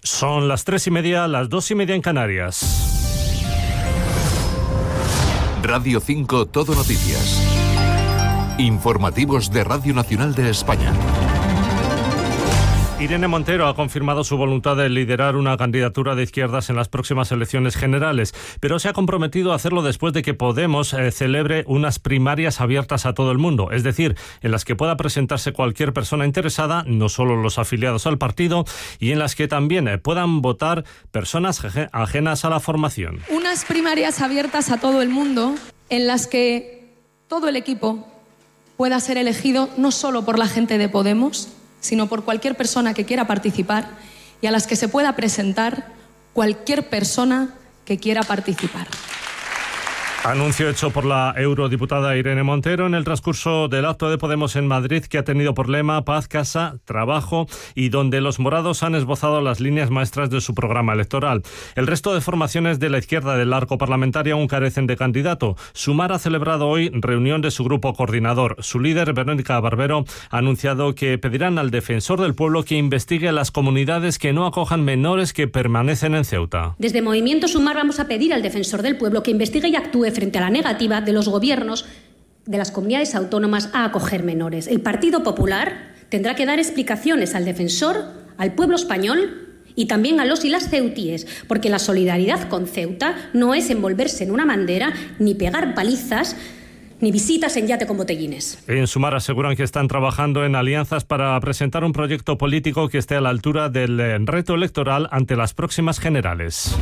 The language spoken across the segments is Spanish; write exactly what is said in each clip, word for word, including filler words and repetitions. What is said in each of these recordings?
Son las tres y media, las dos y media en Canarias. Radio cinco Todo Noticias. Informativos de Radio Nacional de España. Irene Montero ha confirmado su voluntad de liderar una candidatura de izquierdas en las próximas elecciones generales, pero se ha comprometido a hacerlo después de que Podemos eh, celebre unas primarias abiertas a todo el mundo, es decir, en las que pueda presentarse cualquier persona interesada, no solo los afiliados al partido, y en las que también eh, puedan votar personas ajenas a la formación. Unas primarias abiertas a todo el mundo en las que todo el equipo pueda ser elegido no solo por la gente de Podemos, sino por cualquier persona que quiera participar y a las que se pueda presentar cualquier persona que quiera participar. Anuncio hecho por la eurodiputada Irene Montero en el transcurso del acto de Podemos en Madrid, que ha tenido por lema paz, casa, trabajo, y donde los morados han esbozado las líneas maestras de su programa electoral. El resto de formaciones de la izquierda del arco parlamentario aún carecen de candidato. Sumar ha celebrado hoy reunión de su grupo coordinador. Su líder, Verónica Barbero, ha anunciado que pedirán al defensor del pueblo que investigue a las comunidades que no acojan menores que permanecen en Ceuta. Desde Movimiento Sumar vamos a pedir al defensor del pueblo que investigue y actúe frente a la negativa de los gobiernos de las comunidades autónomas a acoger menores. El Partido Popular tendrá que dar explicaciones al defensor, al pueblo español y también a los y las ceutíes, porque la solidaridad con Ceuta no es envolverse en una bandera, ni pegar palizas, ni visitas en yate con botellines. En Sumar aseguran que están trabajando en alianzas para presentar un proyecto político que esté a la altura del reto electoral ante las próximas generales.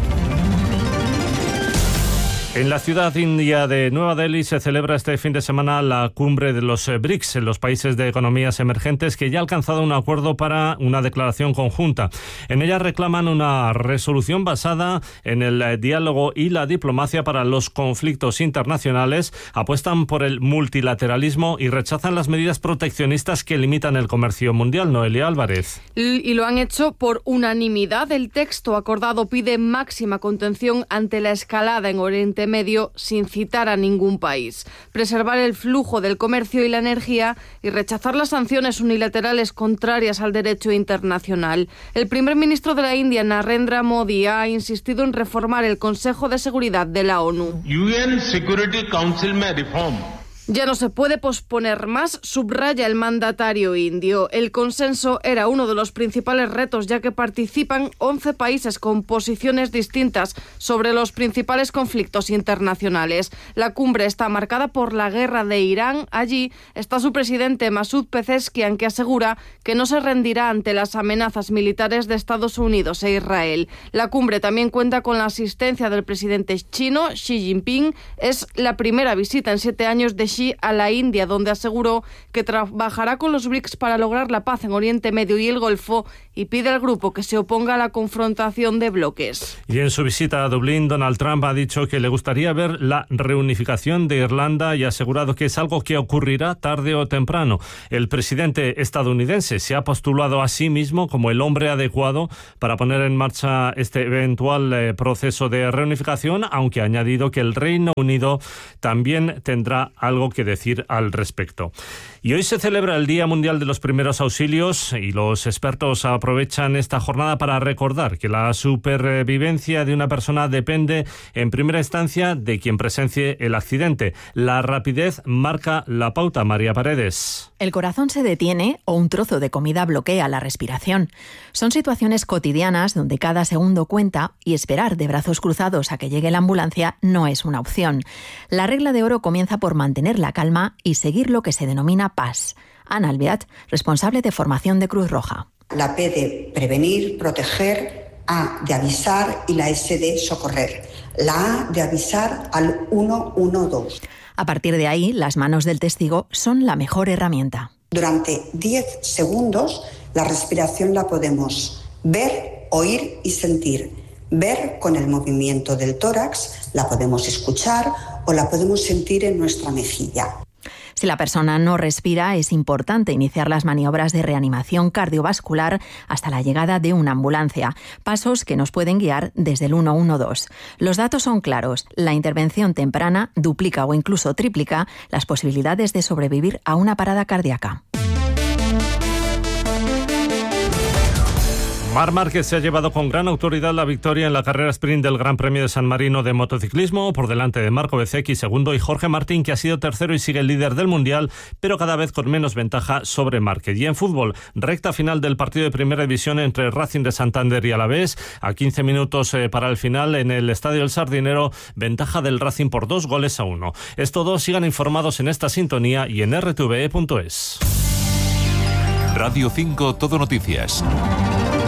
En la ciudad india de Nueva Delhi se celebra este fin de semana la cumbre de los B R I C S, los países de economías emergentes, que ya ha alcanzado un acuerdo para una declaración conjunta. En ella reclaman una resolución basada en el diálogo y la diplomacia para los conflictos internacionales, apuestan por el multilateralismo y rechazan las medidas proteccionistas que limitan el comercio mundial. Noelia Álvarez. Y lo han hecho por unanimidad. El texto acordado pide máxima contención ante la escalada en Oriente Medio sin citar a ningún país, preservar el flujo del comercio y la energía y rechazar las sanciones unilaterales contrarias al derecho internacional. El primer ministro de la India, Narendra Modi, ha insistido en reformar el Consejo de Seguridad de la ONU. U N Security Council में reform. Ya no se puede posponer más, subraya el mandatario indio. El consenso era uno de los principales retos, ya que participan once países con posiciones distintas sobre los principales conflictos internacionales. La cumbre está marcada por la guerra de Irán. Allí está su presidente Masoud Pezeshkian, que asegura que no se rendirá ante las amenazas militares de Estados Unidos e Israel. La cumbre también cuenta con la asistencia del presidente chino, Xi Jinping. Es la primera visita en siete años de Xi a la India, donde aseguró que trabajará con los B R I C S para lograr la paz en Oriente Medio y el Golfo, y pide al grupo que se oponga a la confrontación de bloques. Y en su visita a Dublín, Donald Trump ha dicho que le gustaría ver la reunificación de Irlanda y ha asegurado que es algo que ocurrirá tarde o temprano. El presidente estadounidense se ha postulado a sí mismo como el hombre adecuado para poner en marcha este eventual eh, proceso de reunificación, aunque ha añadido que el Reino Unido también tendrá algo que decir al respecto. Y hoy se celebra el Día Mundial de los Primeros Auxilios y los expertos aprovechan esta jornada para recordar que la supervivencia de una persona depende en primera instancia de quien presencie el accidente. La rapidez marca la pauta. María Paredes. El corazón se detiene o un trozo de comida bloquea la respiración. Son situaciones cotidianas donde cada segundo cuenta y esperar de brazos cruzados a que llegue la ambulancia no es una opción. La regla de oro comienza por mantener la calma y seguir lo que se denomina paz. Ana Albiat, responsable de formación de Cruz Roja. La P de prevenir, proteger, A de avisar y la S de socorrer. La A de avisar al uno uno dos. A partir de ahí, las manos del testigo son la mejor herramienta. Durante diez segundos, la respiración la podemos ver, oír y sentir. Ver con el movimiento del tórax, la podemos escuchar o la podemos sentir en nuestra mejilla. Si la persona no respira, es importante iniciar las maniobras de reanimación cardiovascular hasta la llegada de una ambulancia, pasos que nos pueden guiar desde el uno uno dos. Los datos son claros. La intervención temprana duplica o incluso triplica las posibilidades de sobrevivir a una parada cardíaca. Marc Márquez se ha llevado con gran autoridad la victoria en la carrera sprint del Gran Premio de San Marino de motociclismo, por delante de Marco Bezzecchi, segundo, y Jorge Martín, que ha sido tercero y sigue el líder del Mundial, pero cada vez con menos ventaja sobre Márquez. Y en fútbol, recta final del partido de Primera División entre Racing de Santander y Alavés. A quince minutos eh, para el final en el Estadio El Sardinero, ventaja del Racing por dos goles a uno. Es todo, sigan informados en esta sintonía y en r t v e punto es. Radio cinco Todo Noticias.